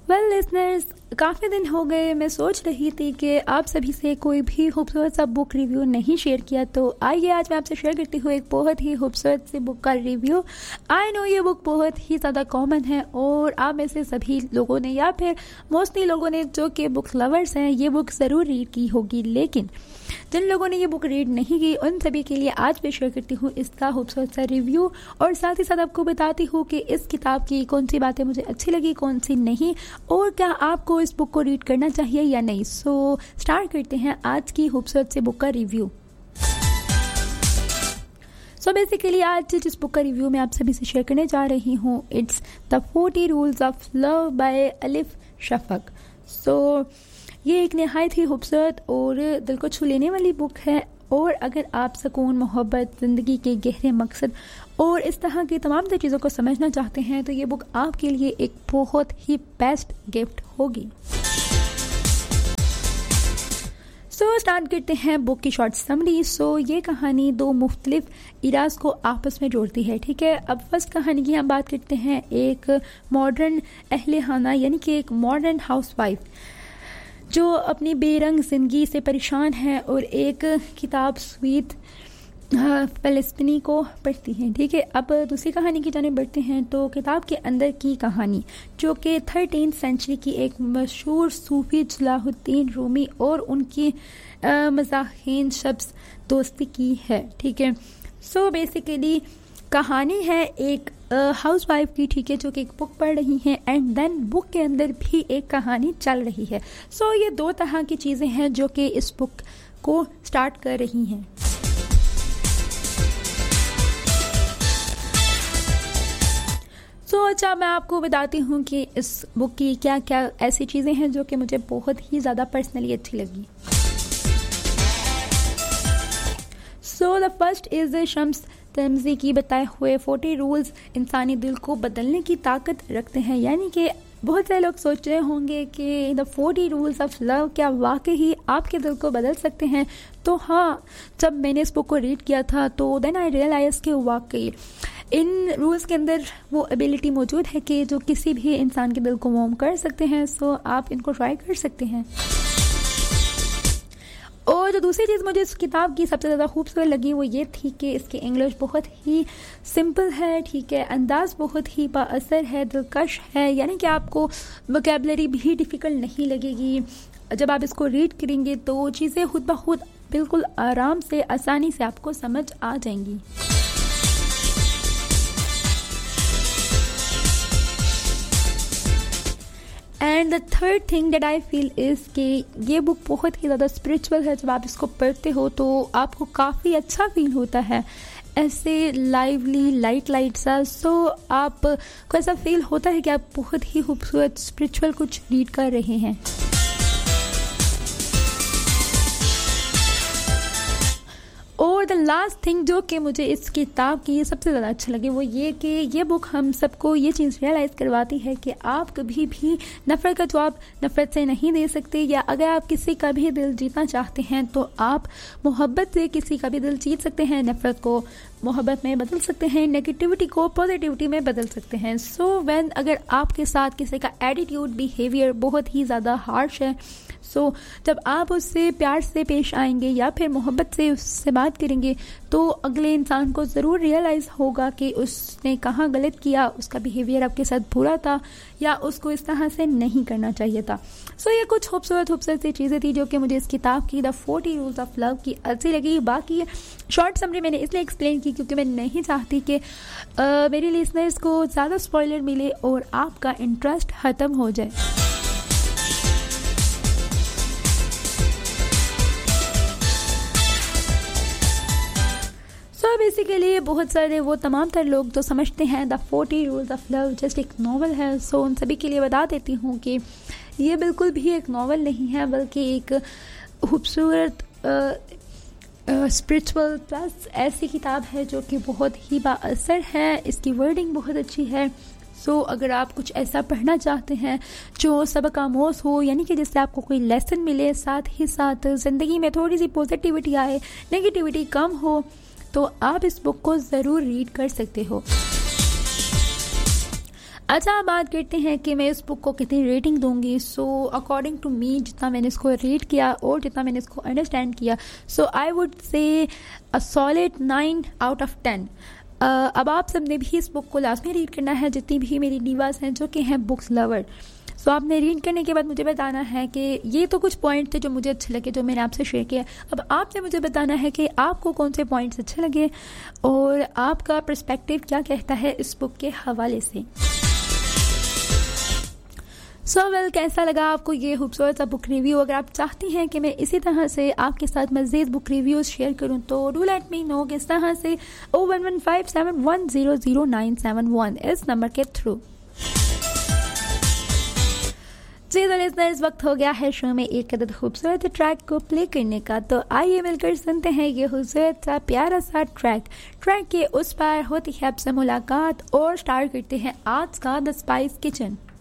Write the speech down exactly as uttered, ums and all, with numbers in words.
Well listeners, काफ़ी दिन हो गए मैं सोच रही थी कि आप सभी से कोई भी खूबसूरत सा बुक रिव्यू नहीं शेयर किया, तो आइए आज मैं आपसे शेयर करती हूँ एक बहुत ही खूबसूरत सी बुक का रिव्यू। आई नो ये बुक बहुत ही ज़्यादा कॉमन है और आप में से सभी लोगों ने या फिर मोस्टली लोगों ने जो कि बुक लवर्स हैं ये बुक ज़रूर रीड की होगी, लेकिन जिन लोगों ने ये बुक रीड नहीं की उन सभी के लिए आज मैं शेयर करती हूँ इसका खूबसूरत सा रिव्यू और साथ ही साथ आपको बताती हूँ कि इस किताब की कौन सी बातें मुझे अच्छी लगी, कौन सी नहीं, और क्या आपको इस बुक को रीड करना चाहिए या नहीं। सो स्टार्ट करते हैं आज की खूबसूरत सी बुक का रिव्यू। सो बेसिकली आज जिस बुक का रिव्यू मैं आप सभी से शेयर करने जा रही हूँ, it's the forty rules of love bye अलिफ शफक। सो ये एक नहायत ही खूबसूरत और दिल को छू लेने वाली बुक है, और अगर आप सुकून, मोहब्बत, ज़िंदगी के गहरे मकसद और इस तरह की तमाम तरह चीज़ों को समझना चाहते हैं तो ये बुक आपके लिए एक बहुत ही बेस्ट गिफ्ट होगी। सो so, स्टार्ट करते हैं बुक की शॉर्ट समरी। सो so, ये कहानी दो मुख्तलिफ इराज को आपस में जोड़ती है, ठीक है। अब फर्स्ट कहानी की हम बात करते हैं एक मॉडर्न अहले खाना यानी कि एक मॉडर्न हाउसवाइफ जो अपनी बेरंग ज़िंदगी से परेशान है और एक किताब स्वीट फ़लस्तीनी को पढ़ती हैं, ठीक है। अब दूसरी कहानी की जाने बढ़ते हैं तो किताब के अंदर की कहानी जो कि थर्टीन सेंचुरी की एक मशहूर सूफी जलालुद्दीन रूमी और उनकी मज़ाहिन शख्स दोस्ती की है, ठीक है। सो बेसिकली कहानी है एक हाउस वाइफ की, ठीक है, जो कि एक बुक पढ़ रही हैं एंड देन बुक के अंदर भी एक कहानी चल रही है। सो so, ये दो तरह की चीज़ें हैं जो कि इस बुक को स्टार्ट कर रही हैं। सो so, अच्छा मैं आपको बताती हूँ कि इस बुक की क्या क्या ऐसी चीज़ें हैं जो कि मुझे बहुत ही ज़्यादा पर्सनली अच्छी लगी। So the first is Shams तमज़ी की बताए हुए फोर्टी रूल्स इंसानी दिल को बदलने की ताकत रखते हैं। यानी कि बहुत सारे लोग सोच रहे होंगे कि the forty rules of love क्या वाकई ही आपके दिल को बदल सकते हैं। तो हाँ, जब मैंने इस बुक को रीड किया था तो देन आई रियलाइज कि वाकई इन रूल्स के अंदर वो एबिलिटी मौजूद है कि जो किसी भी इंसान के दिल को वार्म कर सकते हैं। सो आप इनको ट्राई कर सकते हैं। और जो दूसरी चीज़ मुझे इस किताब की सबसे ज़्यादा खूबसूरत लगी वो ये थी कि इसकी इंग्लिश बहुत ही सिंपल है, ठीक है, अंदाज़ बहुत ही बाअसर है, दिलकश है, यानी कि आपको वोकैबुलरी भी डिफ़िकल्ट नहीं लगेगी। जब आप इसको रीड करेंगे तो चीज़ें खुद ब खुद बिल्कुल आराम से, आसानी से आपको समझ आ जाएंगी। And the third thing that I feel is कि ये बुक बहुत ही ज़्यादा स्पिरिचुअल है। जब आप इसको पढ़ते हो तो आपको काफ़ी अच्छा फील होता है, ऐसे लाइवली लाइट लाइट सा। सो आप को ऐसा फील होता है कि आप बहुत ही खूबसूरत स्पिरिचुअल कुछ रीड कर रहे हैं। और द लास्ट थिंग जो कि मुझे इस किताब की सबसे ज़्यादा अच्छा लगे वो ये कि ये बुक हम सबको ये चीज़ रियलाइज़ करवाती है कि आप कभी भी नफ़रत का जवाब नफ़रत से नहीं दे सकते, या अगर आप किसी का भी दिल जीतना चाहते हैं तो आप मोहब्बत से किसी का भी दिल जीत सकते हैं, नफ़रत को मोहब्बत में बदल सकते हैं, नेगेटिविटी को पॉजिटिविटी में बदल सकते हैं। सो so, व्हेन अगर आपके साथ किसी का एटीट्यूड, बिहेवियर बहुत ही ज़्यादा हार्श है, सो so, जब आप उससे प्यार से पेश आएंगे या फिर मोहब्बत से उससे बात करेंगे तो अगले इंसान को ज़रूर रियलाइज़ होगा कि उसने कहाँ गलत किया, उसका बिहेवियर आपके साथ बुरा था या उसको इस तरह से नहीं करना चाहिए था। सो so, ये कुछ खूबसूरत खूबसूरत सी चीज़ें थी जो कि मुझे इस किताब की the forty rules of love की अच्छी लगी। बाकी शॉर्ट समरी मैंने इसलिए एक्सप्लेन की क्योंकि मैं नहीं चाहती कि आ, मेरे लिसनर्स को ज़्यादा स्पॉइलर मिले और आपका इंटरेस्ट ख़त्म हो जाए। सो बेसिकली बहुत सारे वो तमाम तरह लोग जो समझते हैं the forty rules of love just एक नावल है। सो उन सभी के लिए बता देती हूँ कि ये बिल्कुल भी एक नावल नहीं है, बल्कि एक खूबसूरत स्पिरिचुअल प्लस ऐसी किताब है जो कि बहुत ही बाअसर है। इसकी वर्डिंग बहुत अच्छी है। सो so, अगर आप कुछ ऐसा पढ़ना चाहते हैं जो सबक आमोज़ हो, यानी कि जिससे आपको कोई लेसन मिले, साथ ही साथ ज़िंदगी में थोड़ी सी पॉजिटिविटी आए, नेगेटिविटी कम हो, तो आप इस बुक को ज़रूर रीड कर सकते हो। अच्छा, आप बात करते हैं कि मैं इस बुक को कितनी रेटिंग दूंगी. सो अकॉर्डिंग टू मी, जितना मैंने इसको रीड किया और जितना मैंने इसको अंडरस्टैंड किया, सो I would say a solid nine out of ten. अब आप सब ने भी इस बुक को लास्ट में रीड करना है, जितनी भी मेरी डीवास हैं जो कि हैं बुक्स लवर. सो so, आपने रीड करने के बाद मुझे बताना है कि ये तो कुछ पॉइंट थे जो मुझे अच्छे लगे, जो मैंने आपसे शेयर किया. अब आपने मुझे बताना है कि आपको कौन से पॉइंट्स अच्छे लगे और आपका पर्सपेक्टिव क्या कहता है इस बुक के हवाले से. सो so, वेल well, कैसा लगा आपको ये खूबसूरत सा बुक रिव्यू. अगर आप चाहती हैं कि मैं इसी तरह से आपके साथ मज़ीद बुक रिव्यूज़ शेयर करूं तो डू लेट मी नो किस तरह से. ओ one one five seven one zero zero nine seven one इस नंबर के थ्रू. जी तो लिसनर्स, वक्त हो गया है शो में एक अदद खूबसूरत ट्रैक को प्ले करने का. तो आइए मिलकर सुनते हैं ये खूबसूरत सा प्यारा सा ट्रैक. ट्रैक के उस पार होती है आपसे मुलाकात और स्टार्ट करते हैं आज का द स्पाइस किचन.